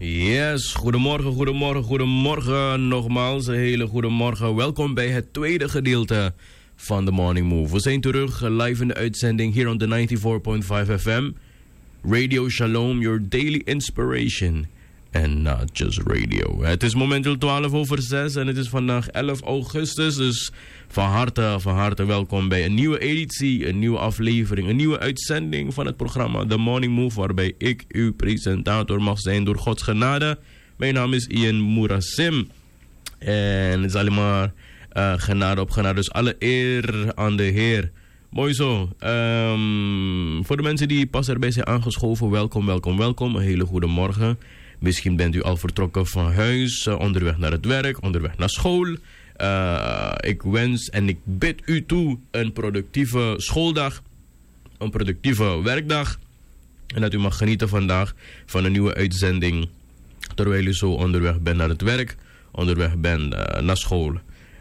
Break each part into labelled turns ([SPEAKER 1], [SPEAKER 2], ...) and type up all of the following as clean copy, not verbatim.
[SPEAKER 1] Yes, goedemorgen. Nogmaals, een hele goede morgen. Welkom bij het tweede gedeelte van The Morning Move. We zijn terug live in de uitzending hier op de 94.5 FM. Radio Shalom, your daily inspiration. And not just radio. Het is momenteel 6:12 en het is vandaag 11 augustus. Dus van harte welkom bij een nieuwe editie, een nieuwe aflevering, een nieuwe uitzending van het programma The Morning Move. Waarbij ik uw presentator mag zijn door Gods genade. Mijn naam is Ian Murasim. En het is alleen maar genade op genade. Dus alle eer aan de Heer. Mooi zo. Voor de mensen die pas erbij zijn aangeschoven, welkom. Een hele goede morgen. Misschien bent u al vertrokken van huis, onderweg naar het werk, onderweg naar school. Ik wens en ik bid u toe een productieve schooldag, een productieve werkdag. En dat u mag genieten vandaag van een nieuwe uitzending, terwijl u zo onderweg bent naar het werk, onderweg bent naar school.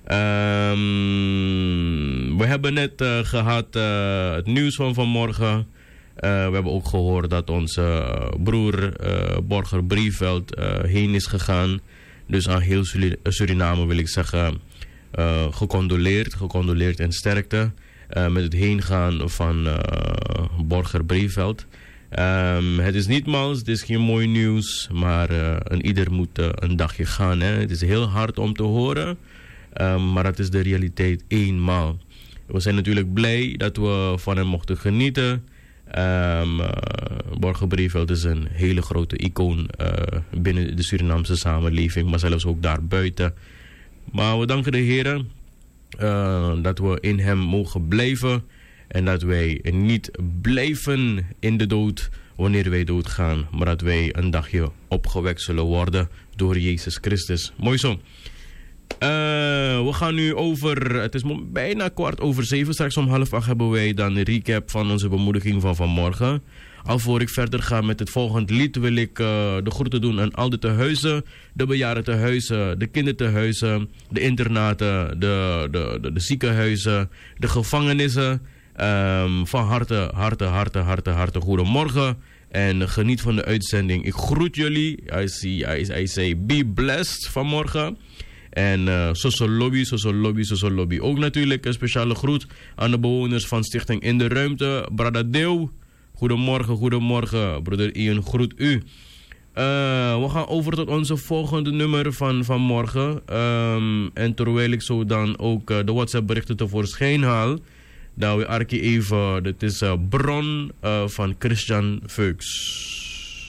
[SPEAKER 1] We hebben net gehad het nieuws van vanmorgen. We hebben ook gehoord dat onze broer Borger Brieveld heen is gegaan. Dus aan heel Suriname wil ik zeggen gecondoleerd en sterkte met het heengaan van Borger Brieveld. Het is niet mals, het is geen mooi nieuws, maar een ieder moet een dagje gaan. Hè? Het is heel hard om te horen, maar het is de realiteit eenmaal. We zijn natuurlijk blij dat we van hem mochten genieten. Borger Brieveld is een hele grote icoon binnen de Surinaamse samenleving, maar zelfs ook daarbuiten. Maar we danken de Heer dat we in hem mogen blijven en dat wij niet blijven in de dood wanneer wij doodgaan, maar dat wij een dagje opgewekt zullen worden door Jezus Christus. Mooi zo. We gaan nu over, het is bijna 7:15. Straks om 7:30 hebben wij dan een recap van onze bemoediging van vanmorgen. Alvorens ik verder ga met het volgende lied wil ik de groeten doen aan al de tehuizen, de bejaardentehuizen, de kindertehuizen, de internaten, de ziekenhuizen, de gevangenissen. Van harte goedemorgen. En geniet van de uitzending. Ik groet jullie. I say be blessed vanmorgen. En Soso Lobby. Ook natuurlijk een speciale groet aan de bewoners van Stichting In de Ruimte. Brada Deel, goedemorgen. Broeder Ian groet u. We gaan over tot onze volgende nummer van vanmorgen. En terwijl ik zo dan ook de WhatsApp berichten tevoorschijn haal, dan we Arkie even, dit is Bron van Christian Fuchs.